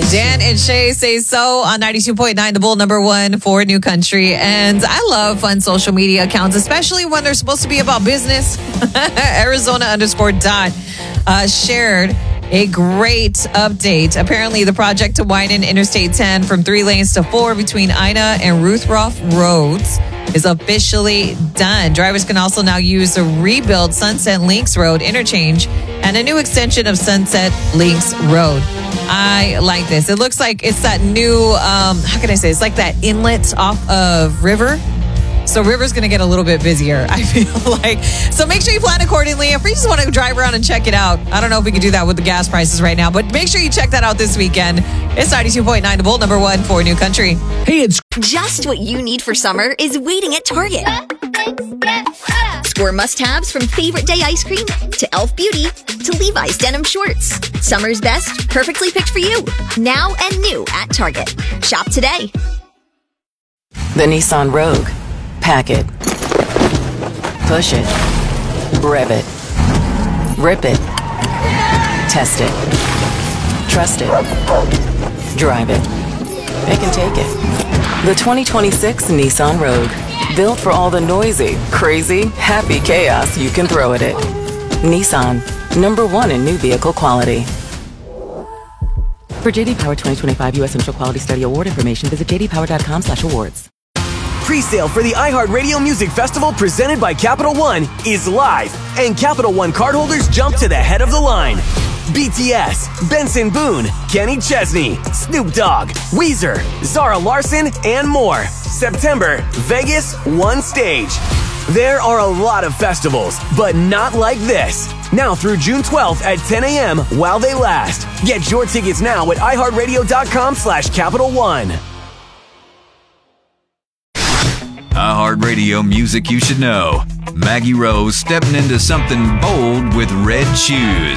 Dan and Shay Say So on 92.9 The Bull, number one for New Country. And I love fun social media accounts, especially when they're supposed to be about business. Arizona_dot shared a great update. Apparently, the project to widen Interstate 10 from 3 lanes to 4 between Ina and Ruthroff Roads is officially done. Drivers can also now use the rebuilt Sunset Links Road interchange and a new extension of Sunset Links Road. I like this. It looks like it's that new, how can I say? It's like that inlet off of River. So River's going to get a little bit busier, I feel like. So make sure you plan accordingly. If you just want to drive around and check it out, I don't know if we can do that with the gas prices right now, but make sure you check that out this weekend. It's 92.9 The Bull, number one for New Country. Hey, it's just what you need for summer is waiting at Target. Score must-haves from Favorite Day ice cream to e.l.f. Beauty to Levi's denim shorts. Summer's best, perfectly picked for you. Now and new at Target. Shop today. The Nissan Rogue. Pack it. Push it. Rev it. Rip it. Test it. Trust it. Drive it. It can take it. The 2026 Nissan Rogue. Built for all the noisy, crazy, happy chaos you can throw at it. Nissan. Number one in new vehicle quality. For JD Power 2025 U.S. Initial Quality Study Award information, visit jdpower.com/awards. Pre-sale for the iHeartRadio Music Festival presented by Capital One is live, and Capital One cardholders jump to the head of the line. BTS, Benson Boone, Kenny Chesney, Snoop Dogg, Weezer, Zara Larsson, and more. September, Vegas, one stage. There are a lot of festivals, but not like this. Now through June 12th at 10 a.m. while they last. Get your tickets now at iHeartRadio.com/Capital One. iHeartRadio music you should know. Maggie Rose stepping into something bold with red shoes.